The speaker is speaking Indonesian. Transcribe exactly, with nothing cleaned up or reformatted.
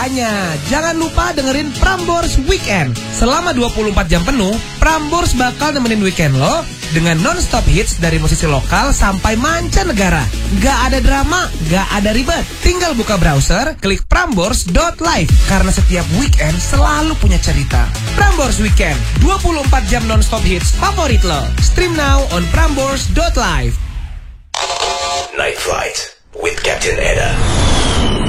Makanya, jangan lupa dengerin Prambors Weekend. Selama dua puluh empat jam penuh, Prambors bakal nemenin weekend lo dengan non-stop hits dari musisi lokal sampai mancanegara. Gak ada drama, gak ada ribet. Tinggal buka browser, klik prambors dot live. Karena setiap weekend selalu punya cerita. Prambors Weekend, dua puluh empat jam non-stop hits favorit lo. Stream now on prambors dot live. Night Flight with Captain Eda.